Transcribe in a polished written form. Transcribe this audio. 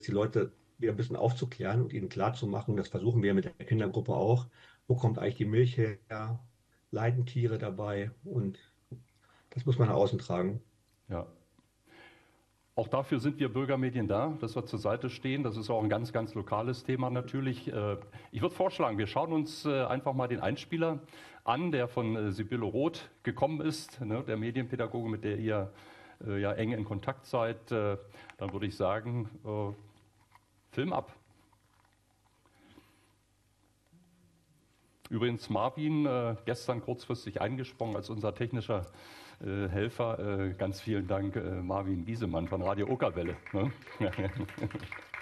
die Leute wieder ein bisschen aufzuklären und ihnen klarzumachen, das versuchen wir mit der Kindergruppe auch, wo kommt eigentlich die Milch her, leiden Tiere dabei und das muss man nach außen tragen. Ja. Auch dafür sind wir Bürgermedien da, dass wir zur Seite stehen. Das ist auch ein ganz, ganz lokales Thema natürlich. Ich würde vorschlagen, wir schauen uns einfach mal den Einspieler an, der von Sibylle Roth gekommen ist, ne, der Medienpädagoge, mit der ihr ja eng in Kontakt seid. Dann würde ich sagen, Film ab. Übrigens Marvin, gestern kurzfristig eingesprungen als unser technischer Helfer. Ganz vielen Dank, Marvin Giesemann von Radio Okerwelle. Ne?